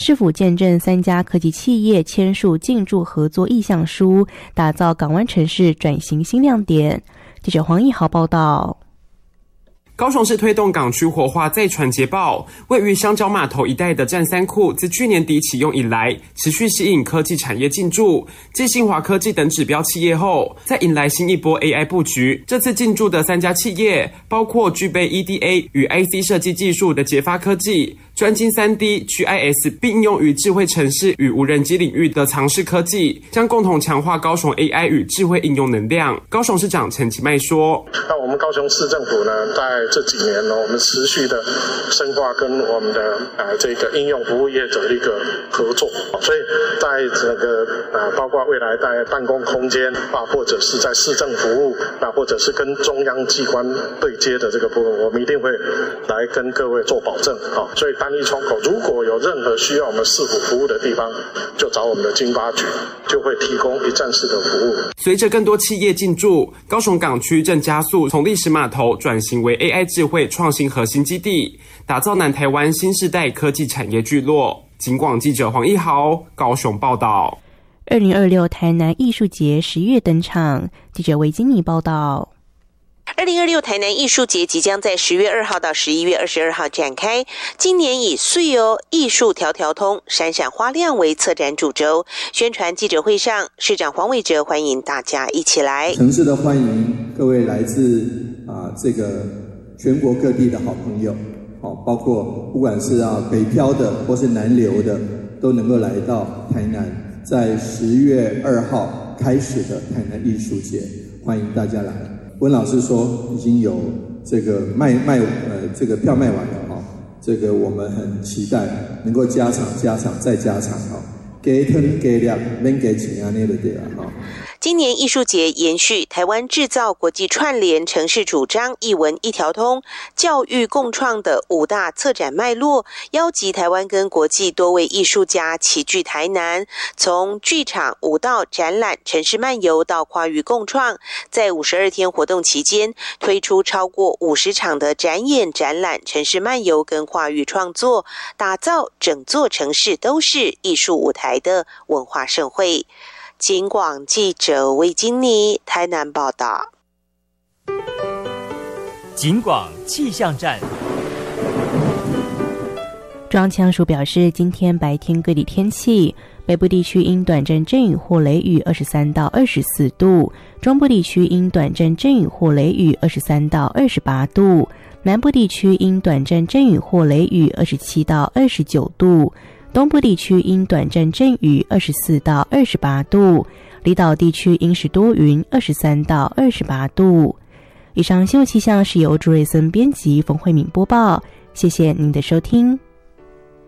市府见证3家科技企业签署进驻合作意向书，打造港湾城市转型新亮点。记者黄义豪报道。 高雄市推动港区活化再传捷报，位于香蕉码头一带的战三库，自去年底启用以来，持续吸引科技产业进驻，继信华科技等指标企业后，再引来新一波 AI 布局。这次进驻的3家企业，包括具备 EDA 与 IC 设计技术的捷发科技，专精 3D、GIS 并应用于智慧城市与无人机领域的藏视科技，将共同强化高雄 AI 与智慧应用能量。高雄市长陈其迈说：“ 那我们高雄市政府呢，在这几年呢，我们持续的深化跟我们的这个应用服务业者的一个合作，所以在这个包括未来在办公空间或者是在市政服务或者是跟中央机关对接的这个部分，我们一定会来跟各位做保证。所以单一窗口如果有任何需要我们市府服务的地方，就找我们的经发局，就会提供一站式的服务。” 随着更多企业进驻，高雄港区正加速从历史码头转型为 AI 智慧创新核心基地，打造南台湾新世代科技产业聚落。警广记者黄义豪高雄报道。 2026台南艺术节10月登场，记者维金妮报道。 2026台南艺术节即将在10月2号到11月22号展开，今年以岁游艺术条条通闪闪花亮为策展主轴。宣传记者会上，市长黄伟哲欢迎大家一起来。 诚挚的欢迎各位来自这个全国各地的好朋友，包括不管是北漂的或是南流的，都能够来到台南，在10月2号开始的台南艺术节，欢迎大家来。温老师说已经有这个这个票卖完了这个我们很期待能够加场再加场加汤加量免加钱安尼就对了今年艺术节延续台湾制造国际串联城市主张艺文一条通教育共创的5大策展脉络，邀集台湾跟国际多位艺术家齐聚台南，从剧场、舞蹈、展览、城市漫游到跨域共创，在52天活动期间推出超过50场的展演、展览、城市漫游跟跨域创作，打造整座城市都是艺术舞台的文化盛会。警广记者魏金妮台南报道。 警广气象站。 中央气象署表示，今天白天各地天气，北部地区因短暂阵雨或雷雨23到24度，中部地区因短暂阵雨或雷雨23到28度，南部地区因短暂阵雨或雷雨27到29度，东部地区因短暂阵雨24到28度，离岛地区因是多云23到28度。以上新闻气象是由朱瑞森编辑，冯慧敏播报，谢谢您的收听。